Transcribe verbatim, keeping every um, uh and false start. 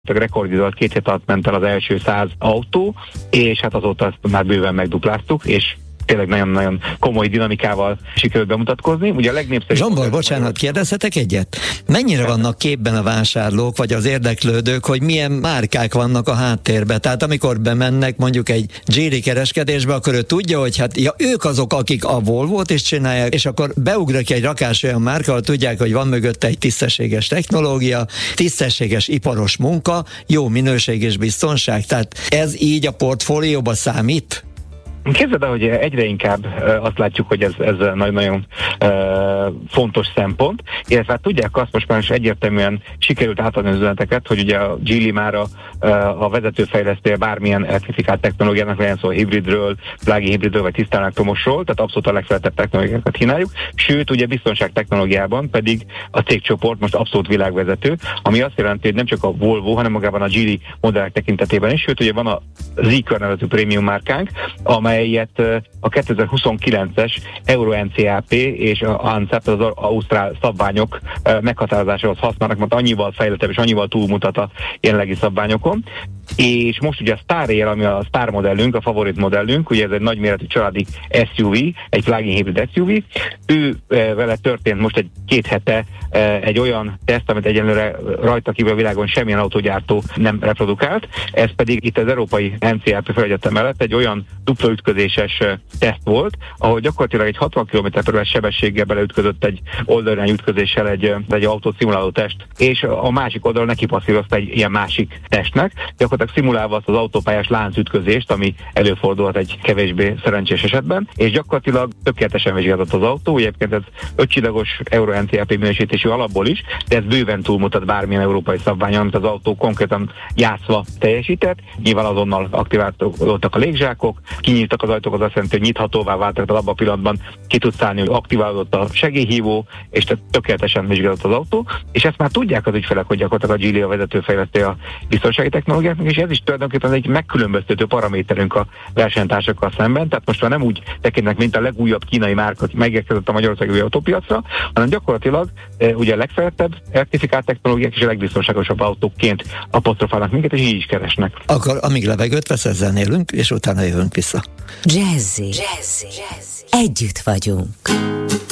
A rekordidőt két hét alatt ment el az első száz autó, és hát azóta ezt már bőven megdupláztuk, és tényleg nagyon-nagyon komoly dinamikával sikerült bemutatkozni. Ugye a legnépszerűbb... Zsombor, bocsánat, kérdezhetek egyet? Mennyire vannak képben a vásárlók, vagy az érdeklődők, hogy milyen márkák vannak a háttérben? Tehát amikor bemennek mondjuk egy Geely kereskedésbe, akkor ő tudja, hogy hát ja, ők azok, akik a Volvót is csinálják, és akkor beugrik egy rakás olyan márka, ahol tudják, hogy van mögötte egy tisztességes technológia, tisztességes iparos munka, jó minőség és biztonság. Tehát ez így a portfólióba számít? Képzeld el, hogy egyre inkább azt látjuk, hogy ez, ez nagyon-nagyon uh, fontos szempont, illetve hát tudják azt, most már is egyértelműen sikerült átadni az üzeneteket, hogy ugye a Geely már a, a vezetőfejlesztője bármilyen elektrifikált technológiának, legyen szó hibridről, plug-in hibridről vagy tisztán elektromosról, tehát abszolút a legfejlettebb technológiákat kínáljuk, sőt ugye biztonság technológiában pedig a cégcsoport most abszolút világvezető, ami azt jelenti, hogy nem csak a Volvo, hanem magában a Geely modellek tekintetében is, sőt ugye van a Zeekr nevező prémium márkánk, amelyet a kétezer-huszonkilences Euro N C A P és a ANSEP, az ausztrál szabványok meghatározásához használnak, mert annyival fejlettebb és annyival túlmutat a jelenlegi szabványokon. És most ugye a Star Air, ami a Star modellünk, a favorit modellünk, ugye ez egy nagyméretű családi S U V, egy plug-in hibrid S U V, ő e, vele történt most egy két hete e, egy olyan teszt, amit egyenlőre rajta kívül a világon semmilyen autógyártó nem reprodukált, ez pedig itt az európai N C A P felügyelete mellett egy olyan dupla ütközéses teszt volt, ahol gyakorlatilag egy hatvan kilométer per órás sebességgel beleütközött egy oldalirányú ütközéssel egy, egy autót szimuláló test, és a másik oldalon neki passzírozta egy ilyen másik testnek, gyakorlatilag szimulálva azt az autópályás láncütközést, ami előfordulhat egy kevésbé szerencsés esetben, és gyakorlatilag tökéletesen vizsgázott az autó, ugye egyébként ez ötcsillagos Euro N C A P minősítésű alapból is, de ez bőven túlmutat bármilyen európai szabványon, amit az autó konkrétan játszva teljesített, nyilván azonnal aktiválódtak a légzsákok, kinyíltak az ajtók, az azt jelenti, hogy nyithatóvá váltak, tehát abban a pillanatban ki tudsz állni, hogy aktiválódott a segélyhívó, és tökéletesen vizsgázott az autó, és ezt már tudják az ügyfelek, hogy gyakorlatilag a Geely a vezetőfejlesztő a biztonsági technológiáknak, és ez is tulajdonképpen egy megkülönböztető paraméterünk a versenytársakkal szemben, tehát most már nem úgy tekintnek, mint a legújabb kínai márka, hogy megérkezett a magyarországi autópiacra, hanem gyakorlatilag e, ugye a legfejlettebb elektrifikált technológiák és a legbiztonságosabb autókként apostrofálnak minket, és így is keresnek. Akkor amíg levegőt vesz, ezzel élünk, és utána jövünk vissza. Jazzy. Jazzy. Jazzy. Együtt vagyunk.